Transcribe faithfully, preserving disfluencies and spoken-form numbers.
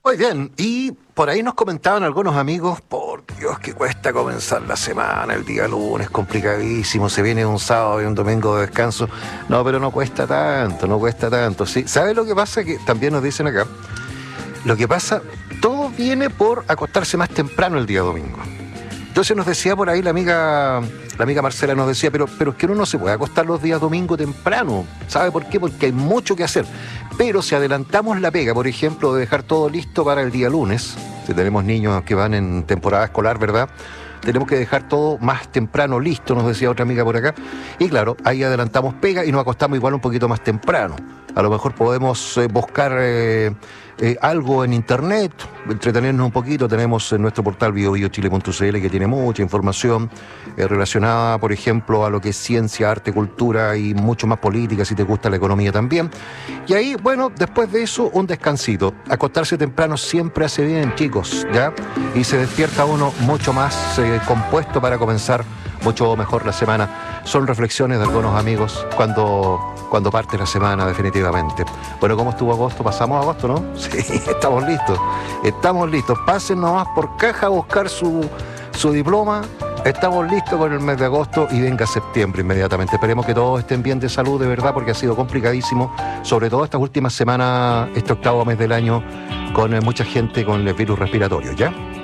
Muy bien, y por ahí nos comentaban algunos amigos, por Dios que cuesta comenzar la semana, el día lunes, complicadísimo, se viene un sábado y un domingo de descanso. No, pero no cuesta tanto, no cuesta tanto. ¿Sí? ¿Sabe lo que pasa? Que también nos dicen acá, lo que pasa, todo viene por acostarse más temprano el día domingo. Entonces nos decía por ahí la amiga, la amiga Marcela nos decía, pero, pero es que uno no se puede acostar los días domingo temprano. ¿Sabe por qué? Porque hay mucho que hacer. Pero si adelantamos la pega, por ejemplo, de dejar todo listo para el día lunes, si tenemos niños que van en temporada escolar, ¿verdad?, tenemos que dejar todo más temprano listo, nos decía otra amiga por acá. Y claro, ahí adelantamos pega y nos acostamos igual un poquito más temprano. A lo mejor podemos eh, buscar eh, eh, algo en internet, entretenernos un poquito. Tenemos en nuestro portal bio bio chile punto c l que tiene mucha información eh, relacionada, por ejemplo, a lo que es ciencia, arte, cultura y mucho más política, si te gusta la economía también. Y ahí, bueno, después de eso, un descansito. Acostarse temprano siempre hace bien, chicos, ¿ya? Y se despierta uno mucho más eh, compuesto para comenzar mucho mejor la semana. Son reflexiones de algunos amigos cuando, cuando parte la semana, definitivamente. Bueno, ¿cómo estuvo agosto? Pasamos agosto, ¿no? Sí, estamos listos. Estamos listos. Pasen nomás por caja a buscar su, su diploma. Estamos listos con el mes de agosto y venga septiembre inmediatamente. Esperemos que todos estén bien de salud, de verdad, porque ha sido complicadísimo, sobre todo estas últimas semanas, este octavo mes del año, con eh, mucha gente con el virus respiratorio, ¿ya?